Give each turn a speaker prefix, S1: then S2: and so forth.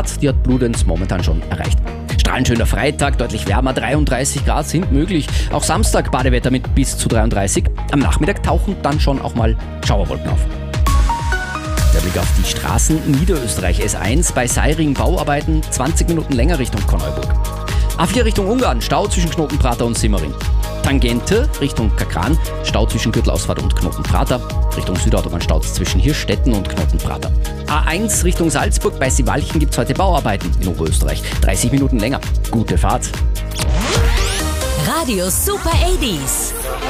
S1: Fahrt, die hat Bludenz momentan schon erreicht. Strahlend schöner Freitag, deutlich wärmer, 33 Grad sind möglich. Auch Samstag Badewetter mit bis zu 33. Am Nachmittag tauchen dann schon auch mal Schauerwolken auf. Der Blick auf die Straßen Niederösterreich. S1 bei Seiring Bauarbeiten 20 Minuten länger Richtung Korneuburg. A4 Richtung Ungarn, Stau zwischen Knotenprater und Simmering. Tangente Richtung Kakran, Stau zwischen Gürtelausfahrt und Knotenprater. Richtung Südautobahn Stau zwischen Hirstetten und Knotenprater. A1 Richtung Salzburg, bei Siwalchen gibt es heute Bauarbeiten in Oberösterreich. 30 Minuten länger. Gute Fahrt.
S2: Radio Super 80s.